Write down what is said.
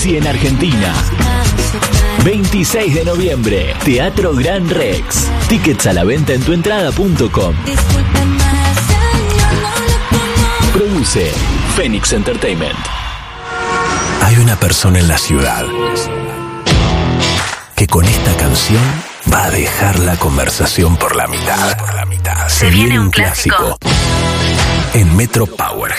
Messi en Argentina. 26 de noviembre, Teatro Gran Rex. Tickets a la venta en tuentrada.com. Produce Phoenix Entertainment. Hay una persona en la ciudad que con esta canción va a dejar la conversación por la mitad. Se viene un clásico en Metro Power.